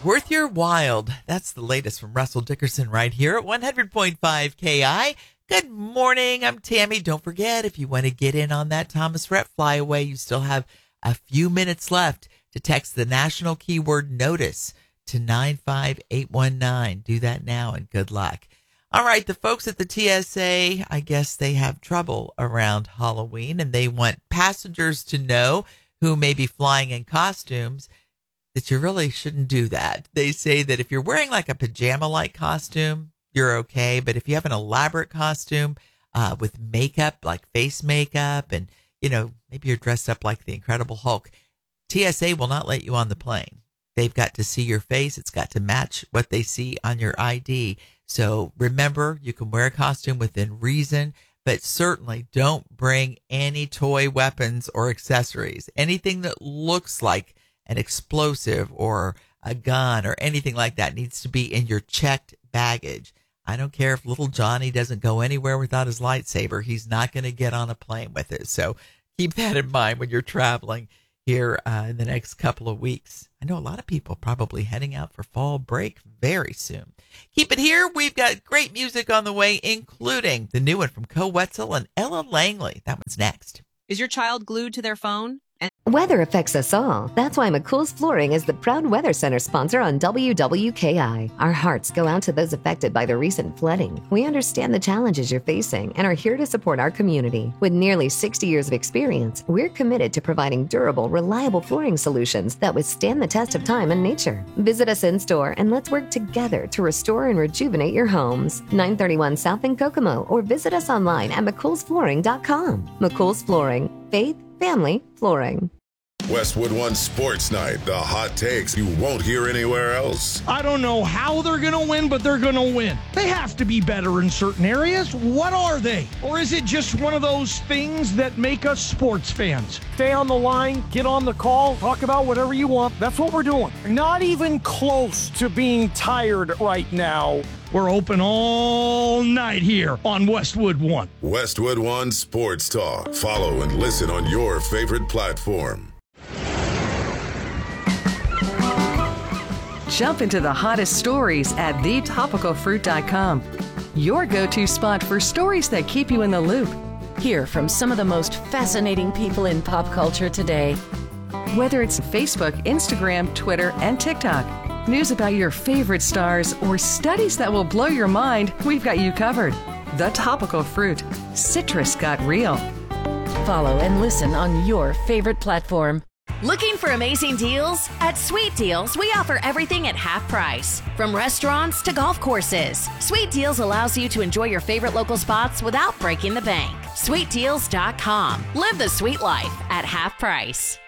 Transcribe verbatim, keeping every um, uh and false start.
Worth Your While. That's the latest from Russell Dickerson right here at one hundred point five K I. Good morning. I'm Tammy. Don't forget, if you want to get in on that Thomas Rhett flyaway, you still have a few minutes left to text the national keyword notice to nine five eight one nine. Do that now and good luck. All right, the folks at the T S A, I guess they have trouble around Halloween, and they want passengers to know who may be flying in costumes that you really shouldn't do that. They say that if you're wearing like a pajama-like costume, you're okay. But if you have an elaborate costume uh, with makeup, like face makeup, and, you know, maybe you're dressed up like the Incredible Hulk, T S A will not let you on the plane. They've got to see your face. It's got to match what they see on your I D. So remember, you can wear a costume within reason, but certainly don't bring any toy weapons or accessories. Anything that looks like an explosive or a gun or anything like that needs to be in your checked baggage. I don't care if little Johnny doesn't go anywhere without his lightsaber. He's not going to get on a plane with it. So keep that in mind when you're traveling here uh, in the next couple of weeks. I know a lot of people probably heading out for fall break very soon. Keep it here. We've got great music on the way, including the new one from Co Wetzel and Ella Langley. That one's next. Is your child glued to their phone? Weather affects us all. That's why McCool's Flooring is the proud Weather Center sponsor on W W K I. Our hearts go out to those affected by the recent flooding. We understand the challenges you're facing and are here to support our community. With nearly sixty years of experience, we're committed to providing durable, reliable flooring solutions that withstand the test of time and nature. Visit us in-store and let's work together to restore and rejuvenate your homes. nine thirty-one South in Kokomo, or visit us online at mccool's flooring dot com. McCool's Flooring. Faith, family, flooring. Westwood One Sports Night, the hot takes you won't hear anywhere else. I don't know how they're going to win, but they're going to win. They have to be better in certain areas. What are they? Or is it just one of those things that make us sports fans? Stay on the line, get on the call, talk about whatever you want. That's what we're doing. Not even close to being tired right now. We're open all night here on Westwood One. Westwood One Sports Talk. Follow and listen on your favorite platform. Jump into the hottest stories at the topical fruit dot com. Your go-to spot for stories that keep you in the loop. Hear from some of the most fascinating people in pop culture today. Whether it's Facebook, Instagram, Twitter, and TikTok, news about your favorite stars, or studies that will blow your mind, we've got you covered. The Topical Fruit. Citrus got real. Follow and listen on your favorite platform. Looking for amazing deals? At Sweet Deals, we offer everything at half price. From restaurants to golf courses, Sweet Deals allows you to enjoy your favorite local spots without breaking the bank. sweet deals dot com. Live the sweet life at half price.